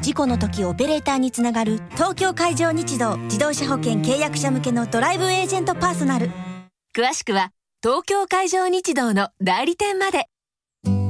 事故の時オペレーターにつながる東京海上日動自動車保険契約者向けのドライブエージェントパーソナル。詳しくは東京海上日動の代理店まで。